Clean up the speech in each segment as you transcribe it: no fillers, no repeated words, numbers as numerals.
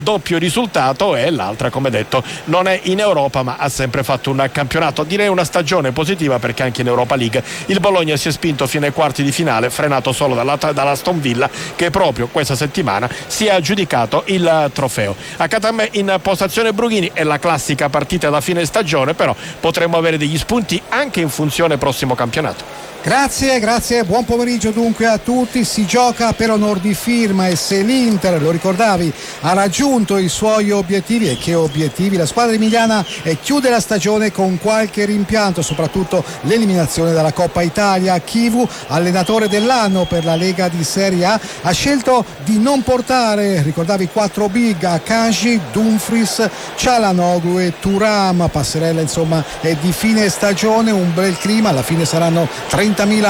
doppio risultato, e l'altra, come detto, non è in Europa ma ha sempre fatto un campionato, direi una stagione positiva, perché anche in Europa League il Bologna si è spinto fino ai quarti di finale, frenato solo dall'Aston Villa, che proprio questa settimana si è aggiudicato il trofeo. Accanto a me in postazione Brughini è la classica partita da fine stagione, però potremmo avere degli spunti anche in funzione prossimo campionato. Grazie, buon pomeriggio dunque a tutti. Si gioca per onor di firma, e se l'Inter, lo ricordavi, ha raggiunto i suoi obiettivi, e che obiettivi, la squadra emiliana chiude la stagione con qualche rimpianto, soprattutto l'eliminazione dalla Coppa Italia. Chivu, allenatore dell'anno per la Lega di Serie A, ha scelto di non portare, ricordavi, 4 big: Akanji, Dumfries, Çalhanoğlu e Thuram. Passerella insomma di fine stagione, un bel clima, alla fine saranno 30.000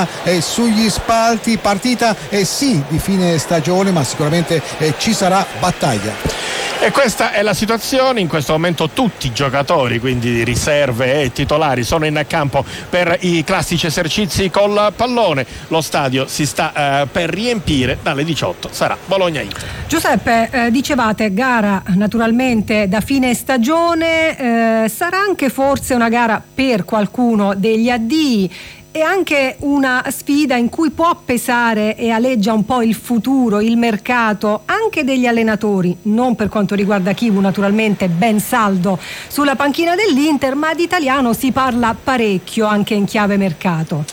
sugli spalti. Partita sì di fine stagione, ma sicuramente ci sarà battaglia. E questa è la situazione. In questo momento tutti i giocatori, quindi riserve e titolari, sono in campo per i classici esercizi col pallone. Lo stadio si sta per riempire. Dalle 18 sarà Bologna-Inter. Giuseppe, dicevate gara naturalmente da fine stagione, sarà anche forse una gara per qualcuno degli addii, e anche una sfida in cui può pesare e aleggia un po' il futuro, il mercato anche degli allenatori, non per quanto riguarda Chivu, naturalmente ben saldo sulla panchina dell'Inter, ma di italiano si parla parecchio anche in chiave mercato.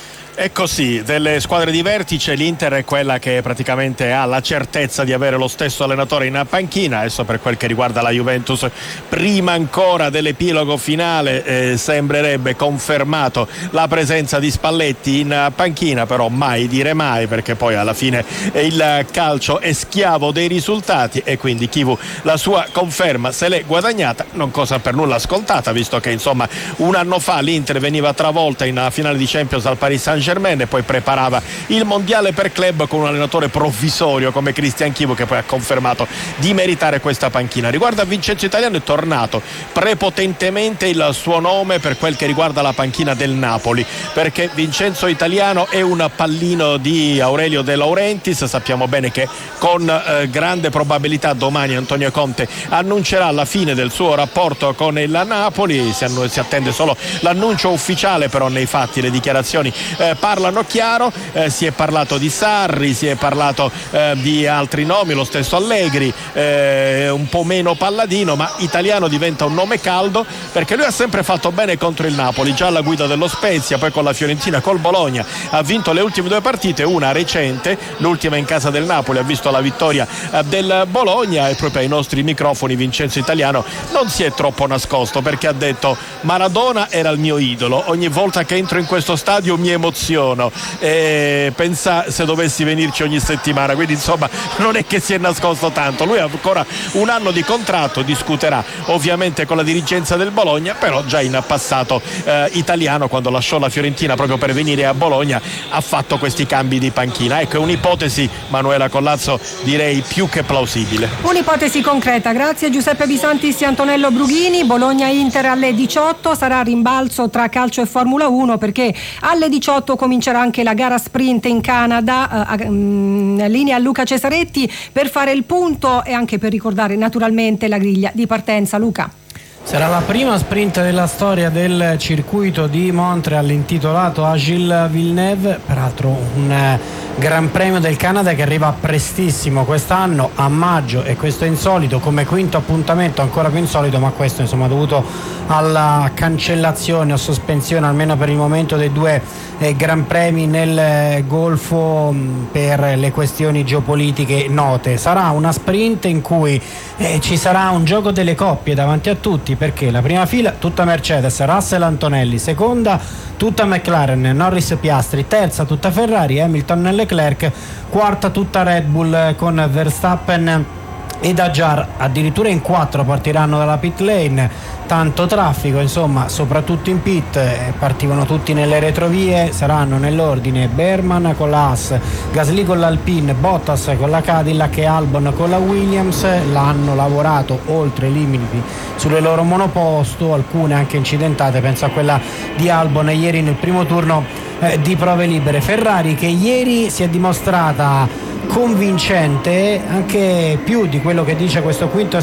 È così, delle squadre di vertice l'Inter è quella che praticamente ha la certezza di avere lo stesso allenatore in panchina. Adesso, per quel che riguarda la Juventus, prima ancora dell'epilogo finale sembrerebbe confermato la presenza di Spalletti in panchina, però mai dire mai, perché poi alla fine il calcio è schiavo dei risultati, e quindi Chivu la sua conferma se l'è guadagnata, non cosa per nulla scontata, visto che insomma un anno fa l'Inter veniva travolta in finale di Champions dal Paris Saint-Germain e poi preparava il mondiale per club con un allenatore provvisorio come Christian Chivu, che poi ha confermato di meritare questa panchina. Riguardo a Vincenzo Italiano, è tornato prepotentemente il suo nome per quel che riguarda la panchina del Napoli, perché Vincenzo Italiano è un pallino di Aurelio De Laurentiis. Sappiamo bene che con grande probabilità domani Antonio Conte annuncerà la fine del suo rapporto con il Napoli. Si attende solo l'annuncio ufficiale, però nei fatti le dichiarazioni parlano chiaro. Si è parlato di Sarri, si è parlato di altri nomi, lo stesso Allegri, un po' meno Palladino, ma Italiano diventa un nome caldo, perché lui ha sempre fatto bene contro il Napoli, già alla guida dello Spezia, poi con la Fiorentina, col Bologna ha vinto le ultime 2 partite, una recente, l'ultima in casa del Napoli, ha visto la vittoria del Bologna, e proprio ai nostri microfoni Vincenzo Italiano non si è troppo nascosto, perché ha detto: Maradona era il mio idolo, ogni volta che entro in questo stadio mi emoziono, pensa se dovessi venirci ogni settimana. Quindi insomma non è che si è nascosto tanto, lui ha ancora un anno di contratto, discuterà ovviamente con la dirigenza del Bologna, però già in passato Italiano, quando lasciò la Fiorentina proprio per venire a Bologna, ha fatto questi cambi di panchina. Ecco, è un'ipotesi, Manuela Collazzo, direi più che plausibile. Un'ipotesi concreta. Grazie Giuseppe Bisantis e Antonello Brughini. Bologna-Inter alle 18, sarà rimbalzo tra calcio e Formula 1, perché alle 18 comincerà anche la gara sprint in Canada, linea Luca Cesaretti per fare il punto e anche per ricordare naturalmente la griglia di partenza. Luca. Sarà la prima sprint della storia del circuito di Montreal intitolato a Gilles Villeneuve, peraltro un Gran Premio del Canada che arriva prestissimo quest'anno, a maggio, e questo è insolito come quinto appuntamento, ancora più insolito, ma questo insomma dovuto alla cancellazione o sospensione almeno per il momento dei 2 Gran Premi nel Golfo per le questioni geopolitiche note. Sarà una sprint in cui ci sarà un gioco delle coppie davanti a tutti, perché la prima fila tutta Mercedes, Russell Antonelli, seconda tutta McLaren, Norris Piastri, terza tutta Ferrari, Hamilton e Leclerc, quarta tutta Red Bull con Verstappen ed Hadjar. Addirittura in 4 partiranno dalla pit lane, tanto traffico insomma, soprattutto in pit. Partivano tutti nelle retrovie, saranno nell'ordine Berman con la Haas, Gasly con l'Alpine, Bottas con la Cadillac e Albon con la Williams. L'hanno lavorato oltre i limiti sulle loro monoposto, alcune anche incidentate, penso a quella di Albon ieri nel primo turno di prove libere. Ferrari che ieri si è dimostrata convincente, anche più di quello che dice questo quinto